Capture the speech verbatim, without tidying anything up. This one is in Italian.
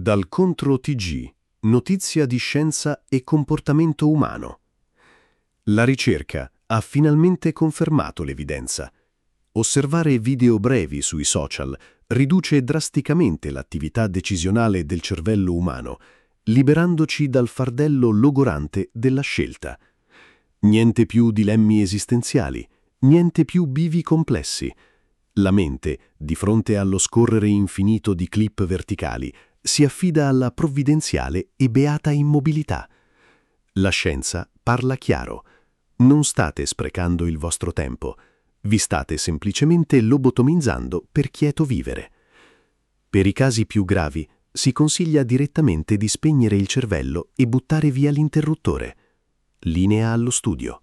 Dal Contro T G, notizia di scienza e comportamento umano. La ricerca ha finalmente confermato l'evidenza. Osservare video brevi sui social riduce drasticamente l'attività decisionale del cervello umano, liberandoci dal fardello logorante della scelta. Niente più dilemmi esistenziali, niente più bivi complessi. La mente, di fronte allo scorrere infinito di clip verticali, si affida alla provvidenziale e beata immobilità. La scienza parla chiaro. Non state sprecando il vostro tempo. Vi state semplicemente lobotomizzando per quieto vivere. Per i casi più gravi, si consiglia direttamente di spegnere il cervello e buttare via l'interruttore. Linea allo studio.